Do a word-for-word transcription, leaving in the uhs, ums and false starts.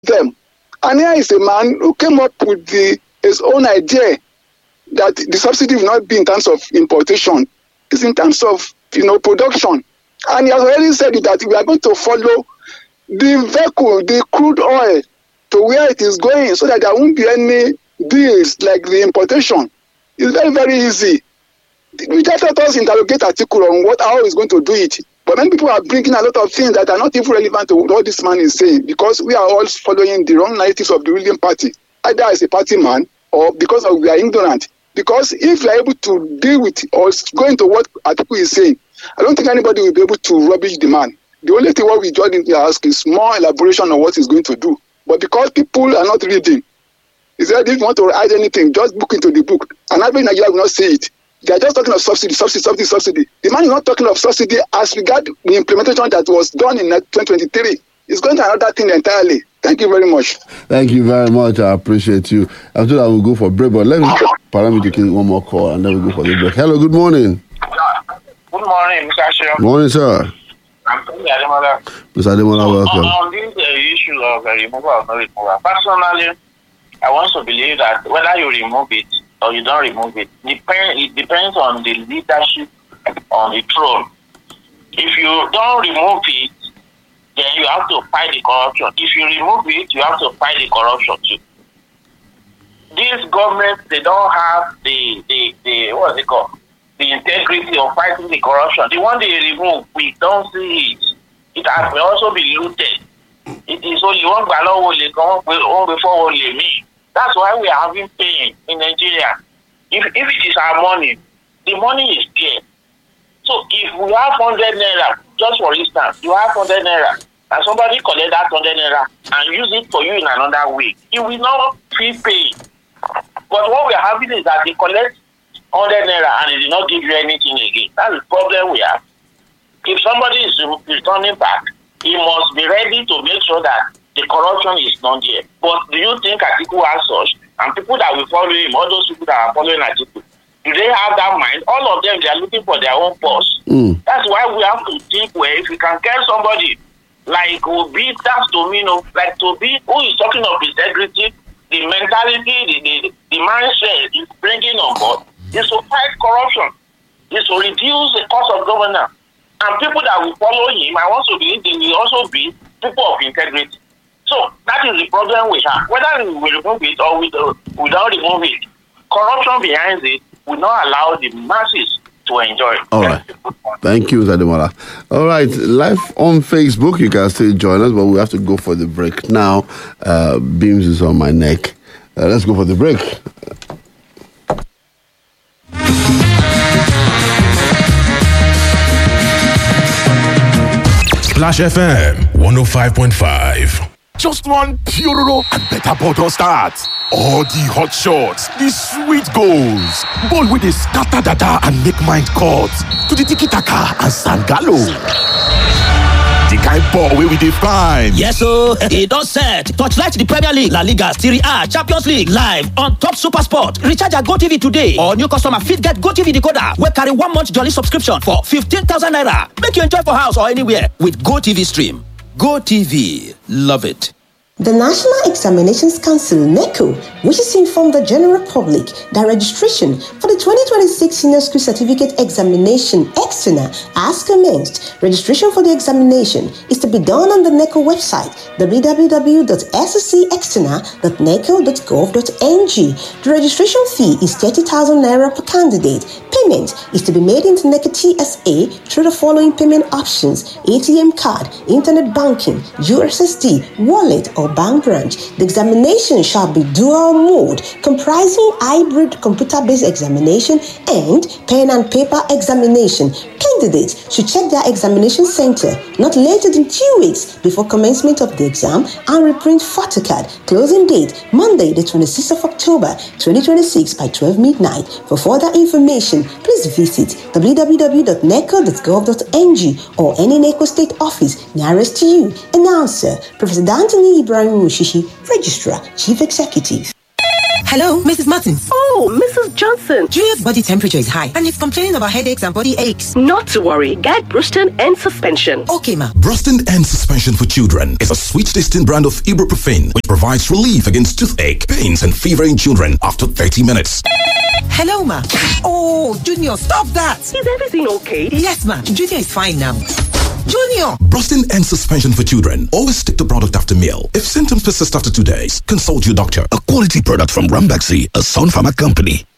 them. And here is a man who came up with the, his own idea that the subsidy will not be in terms of importation, it's in terms of, you know, production. And he has already said that we are going to follow the vehicle, the crude oil, to where it is going, so that there won't be any deals like the importation. It's very, very easy. We just let us interrogate article on what how he's going to do it. But many people are bringing a lot of things that are not even relevant to what this man is saying, because we are all following the wrong narratives of the ruling party, either as a party man or because of we are ignorant. Because if we are able to deal with or go into what article is saying, I don't think anybody will be able to rubbish the man. The only thing what we just need to ask is more elaboration on what he's going to do. But because people are not reading, he said if you want to write anything, just book into the book. And average Nigeria will not see it. They are just talking of subsidy, subsidy, subsidy, subsidy. The man is not talking of subsidy as regard the implementation that was done in twenty twenty-three. It's going to another thing entirely. Thank you very much. Thank you very much. I appreciate you. I'm sure I will go for break, but let me permit you to one more call and then we'll go for the break. Hello, good morning. Good morning, Mister Ashio. Morning, sir. I'm Tony Ademola. Mister Ademola, welcome. On, on this uh, issue of uh, removal or no removal, personally, I want to believe that whether you remove it or you don't remove it, depend, it depends on the leadership on the throne. If you don't remove it, then you have to fight the corruption. If you remove it, you have to fight the corruption too. These governments, they don't have the, the, the what is it called? The integrity of fighting the corruption. The one they remove, we don't see it. It has also been looted. It is only one ballot will come on before only me. That's why we are having pain in Nigeria. If if it is our money, the money is there. So if we have hundred naira, just for instance, you have hundred naira, and somebody collect that hundred naira and use it for you in another way, you will not feel pain. But what we are having is that they collect hundred naira and they did not give you anything again. That's the problem we have. If somebody is returning back, he must be ready to make sure that the corruption is not there. But do you think Atiku has such? And people that will follow him, all those people that are following Atiku, do they have that mind? All of them, they are looking for their own purse. Mm. That's why we have to think where if we can get somebody like Obi, that's to me, no, like Toby, who is talking of integrity, the mentality, the, the, the mindset is bringing on board, is to fight corruption, is to reduce the cost of governance. And people that will follow him, I want to believe they will also be people of integrity. So that is the problem we have. Whether we remove it or we, uh, we don't remove it, corruption behind it will not allow the masses to enjoy it. All right. Thank you, Zademola. All right. Live on Facebook, you can still join us, but we have to go for the break now. Uh, Beams is on my neck. Uh, let's go for the break. Splash F M one oh five point five. Just one Puroro and better bottle start. All the hot shots, the sweet goals, ball with the scatter dada and make mind cut to the tiki-taka and sangalo. The kind ball where we define. Yes, so it does set. Torchlight the Premier League, La Liga, Serie A, Champions League live on Top Super Sport. Recharge your GoTV today. Or new customer fit get GoTV decoder. We carry one month jolly subscription for fifteen thousand naira. Make you enjoy for house or anywhere with GoTV Stream. GoTV. Love it. The National Examinations Council, NECO, wishes to inform the general public that registration for the twenty twenty-six Senior School Certificate Examination (External) has commenced. Registration for the examination is to be done on the NECO website w w w dot s c external dot neco dot gov dot n g. The registration fee is thirty thousand naira per candidate. Payment is to be made into NECO T S A through the following payment options: A T M card, internet banking, U S S D, wallet, or bank branch. The examination shall be dual mode, comprising hybrid computer-based examination and pen and paper examination. Candidates should check their examination center not later than two weeks before commencement of the exam and reprint photocard. Closing date Monday, the twenty-sixth of October, twenty twenty-six by twelve midnight. For further information, please visit w w w dot neco dot gov dot n g or any NECO state office nearest to you. Announcer, Professor Anthony Ibrahim Mushishi, Registrar, Chief Executive. Hello, Missus Martins. Oh, Missus Johnson. Junior's body temperature is high and he's complaining about headaches and body aches. Not to worry. Get Bruston and suspension. Okay, ma. Bruston and suspension for children is a sweet-tasting brand of ibuprofen which provides relief against toothache, pains, and fever in children after thirty minutes. Hello, ma. Oh, Junior, stop that. Is everything okay? Yes, ma. Junior is fine now. Junior! Brustin and suspension for children. Always take the product after meal. If symptoms persist after two days, consult your doctor. A quality product from Rambaxi, a Sun Pharma company.